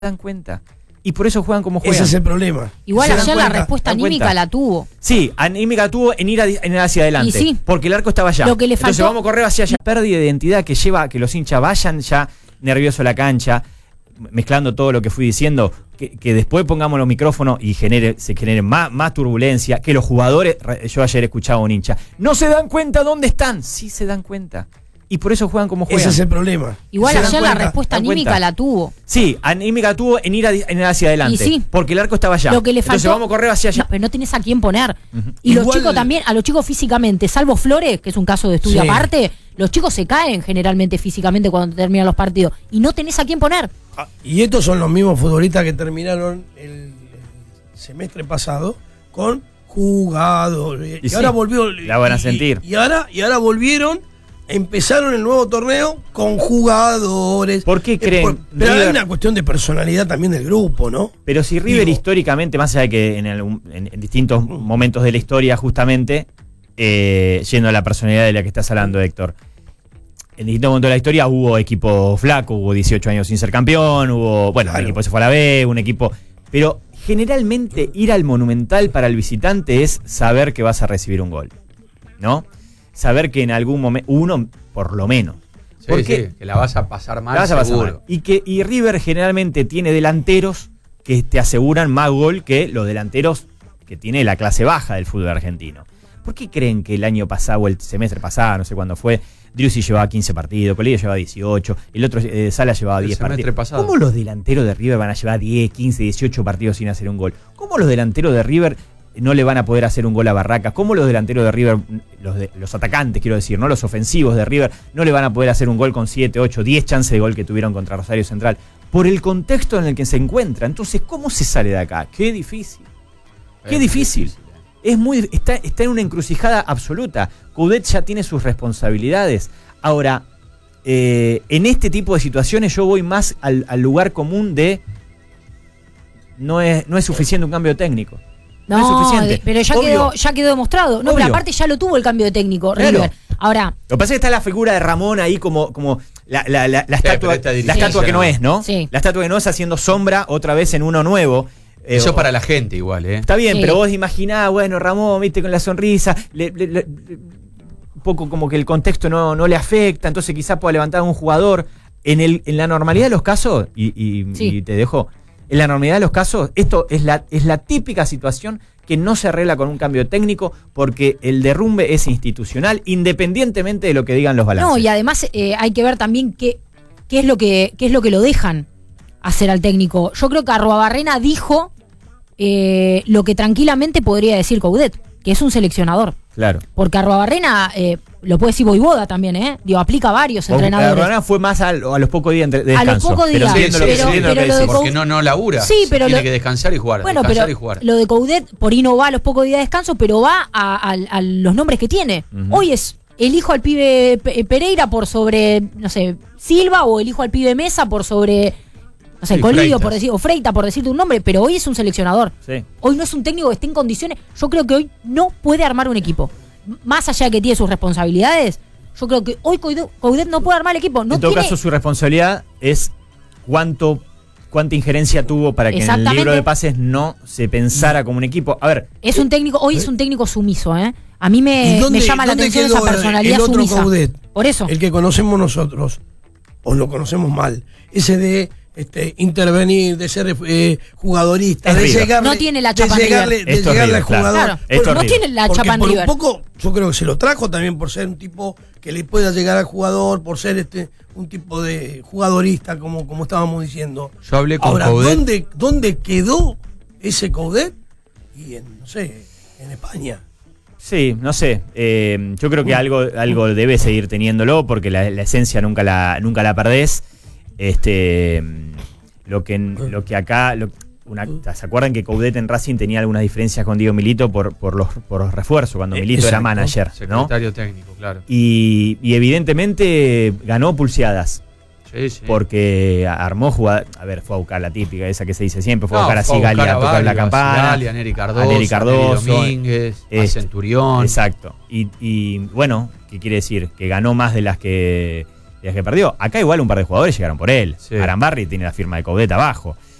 dan cuenta. Y por eso juegan como juegan. Ese es el problema. Igual ayer la respuesta anímica la tuvo. Sí, anímica tuvo en ir hacia adelante. Y sí. Porque el arco estaba allá. Lo que le faltó... Entonces vamos a correr hacia allá. Pérdida de identidad que lleva a que los hinchas vayan ya nerviosos a la cancha, mezclando todo lo que fui diciendo, que después pongamos los micrófonos y se genere más turbulencia, que los jugadores, yo ayer escuchaba a un hincha, no se dan cuenta dónde están. Sí se dan cuenta. Y por eso juegan como juegan. Ese es el problema. Igual ayer la respuesta anímica la tuvo. Sí, anímica tuvo en ir hacia adelante. Y sí. Porque el arco estaba allá. Lo que le faltó, entonces vamos a correr hacia allá. No, pero no tenés a quién poner. Y Igual, los chicos también, a los chicos físicamente, salvo Flores, que es un caso de estudio aparte, los chicos se caen generalmente físicamente cuando terminan los partidos. Y no tenés a quién poner. Y estos son los mismos futbolistas que terminaron el semestre pasado con jugadores. Y ahora volvió. La van a sentir. Y ahora volvieron. Empezaron el nuevo torneo con jugadores. ¿Por qué creen? Pero hay una cuestión de personalidad también del grupo, ¿no? Pero si River históricamente, más allá de que en distintos momentos de la historia, justamente, yendo a la personalidad de la que estás hablando, Héctor, en distintos momentos de la historia hubo equipo flaco, hubo 18 años sin ser campeón, un equipo se fue a la B, un equipo... Pero generalmente ir al Monumental para el visitante es saber que vas a recibir un gol, ¿no? Saber que en algún momento, uno por lo menos. Sí, porque que la vas a pasar mal, seguro. Y River generalmente tiene delanteros que te aseguran más gol que los delanteros que tiene la clase baja del fútbol argentino. ¿Por qué creen que el año pasado o el semestre pasado, no sé cuándo fue, Driussi llevaba 15 partidos, Colilla llevaba 18, el otro Sala llevaba 10 partidos? Pasado. ¿Cómo los delanteros de River van a llevar 10, 15, 18 partidos sin hacer un gol? ¿Cómo los delanteros de River no le van a poder hacer un gol a Barracas? ¿Cómo los delanteros de River, los atacantes quiero decir, no los ofensivos de River, no le van a poder hacer un gol con 7, 8, 10 chances de gol que tuvieron contra Rosario Central? Por el contexto en el que se encuentra. Entonces, ¿cómo se sale de acá? Qué difícil. Qué difícil. Está en una encrucijada absoluta. Coudet ya tiene sus responsabilidades. Ahora, en este tipo de situaciones yo voy más al lugar común de no es suficiente un cambio técnico. No es suficiente. Pero ya quedó demostrado. No, pero aparte ya lo tuvo el cambio de técnico, River. Claro. Ahora. Lo que pasa es que está la figura de Ramón ahí como la estatua que no es, ¿no? Sí. La estatua que no es haciendo sombra otra vez en uno nuevo. Eso para la gente igual, ¿eh? Está bien, Sí. Pero vos imaginás, bueno, Ramón, viste, con la sonrisa, un poco como que el contexto no le afecta, entonces quizás pueda levantar a un jugador. En la normalidad de los casos, y te dejo, en la normalidad de los casos, esto es la típica situación que no se arregla con un cambio técnico porque el derrumbe es institucional, independientemente de lo que digan los balances. No, y además hay que ver también qué es lo que lo dejan hacer al técnico. Yo creo que Arruabarrena dijo lo que tranquilamente podría decir Coudet, que es un seleccionador. Claro. Porque Arruabarrena, lo puede decir Voivoda también, aplica a varios entrenadores. Arruabarrena fue más a los pocos días de descanso. A los pocos días. Porque no labura. Sí, pero tiene que descansar y jugar. Bueno, pero lo de Coudet, por ahí no va a los pocos días de descanso, pero va a los nombres que tiene. Hoy es elijo al pibe Pereira por sobre, no sé, Silva, o elijo al pibe Mesa por sobre, no sé, Colillo, por decir, o Freita, por decirte un nombre, pero hoy es un seleccionador. Sí. Hoy no es un técnico que esté en condiciones. Yo creo que hoy no puede armar un equipo. Más allá de que tiene sus responsabilidades, yo creo que hoy Coudet no puede armar el equipo. No en todo tiene... caso, su responsabilidad es cuánta injerencia tuvo para que en el libro de pases no se pensara como un equipo. A ver. Es un técnico, hoy es un técnico sumiso, ¿eh? A mí me llama la atención esa personalidad el otro sumisa. Coudet, por eso. El que conocemos nosotros, o lo conocemos mal, ese de intervenir, de ser jugadorista, de llegarle, no tiene la chapa en River. De llegarle al jugador. Claro. Bueno, no tiene la chapa en River. Por un poco, yo creo que se lo trajo también por ser un tipo que le pueda llegar al jugador, por ser un tipo de jugadorista, como estábamos diciendo. Yo hablé con Ahora, Coudet. ¿dónde quedó ese Coudet? Y no sé, en España. Sí, no sé. Yo creo que algo debe seguir teniéndolo porque la esencia nunca la perdés. Lo que acá ¿se acuerdan que Coudet en Racing tenía algunas diferencias con Diego Milito por los refuerzos cuando Milito era manager, ¿no? Secretario técnico, claro. Y evidentemente ganó pulseadas. Sí. Porque armó jugadas. A ver, fue a buscar la típica, esa que se dice siempre. Fue a buscar a Sigali a tocar la campana. A Neri Cardoso, a Domínguez, a Centurión. Exacto. Y bueno, ¿qué quiere decir? Que ganó más de las que desde que perdió. Acá igual un par de jugadores llegaron por él. Sí. Arambarri tiene la firma de Coudet abajo.